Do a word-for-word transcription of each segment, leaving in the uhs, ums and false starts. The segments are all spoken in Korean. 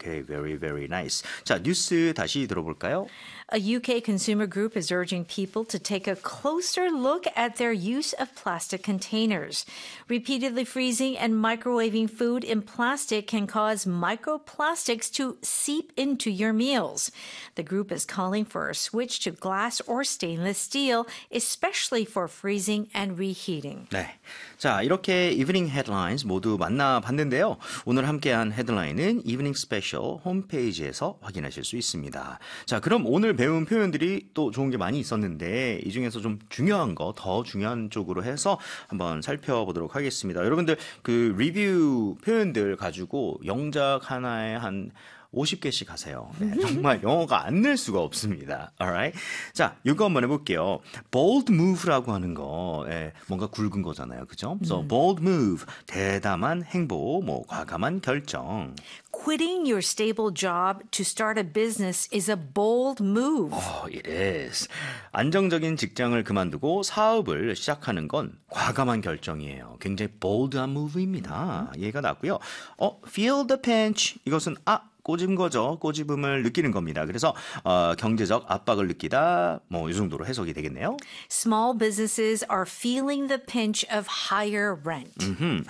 Okay, very, very nice. 자, 뉴스 다시 들어볼까요? A U K consumer group is urging people to take a closer look at their use of plastic containers. Repeatedly freezing and microwaving food in plastic can cause microplastics to seep into your meals. The group is calling for a switch to glass or stainless steel, especially for freezing and reheating. 네. 자, 이렇게 이브닝 헤드라인스 모두 만나봤는데요. 오늘 함께한 헤드라인은 이브닝 스페셜 홈페이지에서 확인하실 수 있습니다. 자, 그럼 오늘 배운 표현들이 또 좋은 게 많이 있었는데 이 중에서 좀 중요한 거, 더 중요한 쪽으로 해서 한번 살펴보도록 하겠습니다. 여러분들 그 리뷰 표현들 가지고 영작 하나에 한 오십 개씩 하세요. 네, 정말 영어가 안 늘 수가 없습니다. Alright? 자, 이거 한번 해볼게요. bold move라고 하는 거, 예, 뭔가 굵은 거잖아요. 그죠? So, bold move, 대담한 행보, 뭐, 과감한 결정. Quitting your stable job to start a business is a bold move. Oh, it is. 안정적인 직장을 그만두고 사업을 시작하는 건 과감한 결정이에요. 굉장히 bold한 move입니다. 이해가 났고요. 어, feel the pinch. 이것은 아, 꼬집은 거죠. 꼬집음을 느끼는 겁니다. 그래서 어, 경제적 압박을 느끼다 뭐 이 정도로 해석이 되겠네요. Small businesses are feeling the pinch of higher rent. 음흠,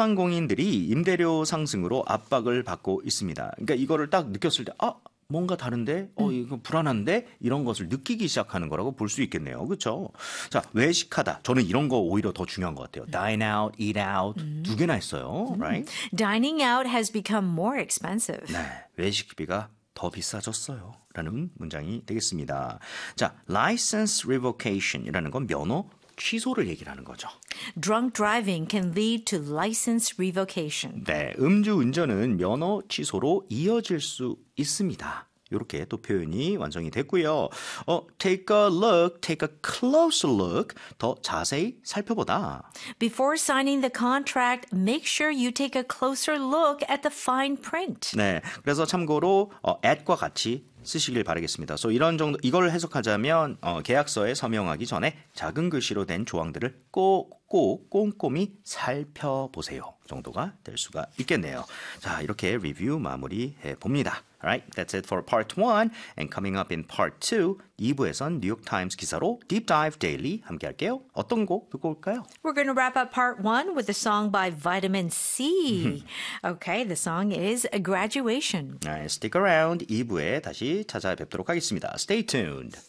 소상공인들이 임대료 상승으로 압박을 받고 있습니다. 그러니까 이거를 딱 느꼈을 때 아, 뭔가 다른데? 어, 이거 불안한데? 이런 것을 느끼기 시작하는 거라고 볼 수 있겠네요. 그렇죠? 자, 외식하다. 저는 이런 거 오히려 더 중요한 것 같아요. Dine out, eat out. 두 개나 있어요. Right? Dining out has become more expensive. 네, 외식비가 더 비싸졌어요. 라는 문장이 되겠습니다. 자, license revocation이라는 건 면허 취소를 얘기를 하는 거죠. Drunk driving can lead to license revocation. 네, 음주운전은 면허 취소로 이어질 수 있습니다. 이렇게 또 표현이 완성이 됐고요. 어, take a look, take a closer look, 더 자세히 살펴보다. Before signing the contract, make sure you take a closer look at the fine print. 네, 그래서 참고로 어, at과 같이 쓰시길 바라겠습니다. So 이런 정도 이걸 해석하자면 어, 계약서에 서명하기 전에 작은 글씨로 된 조항들을 꼭꼭 꼼꼼히 살펴보세요. 정도가 될 수가 있겠네요. 자, 이렇게 리뷰 마무리해 봅니다. Alright, that's it for part one. And coming up in part two, 이 부에선 뉴욕 타임스 기사로 Deep Dive Daily 함께 할게요. 어떤 곡 듣고 올까요? We're going to wrap up part one with a song by Vitamin C. Okay, the song is Graduation. Alright, stick around. 이 부에 다시 찾아뵙도록 하겠습니다. Stay tuned.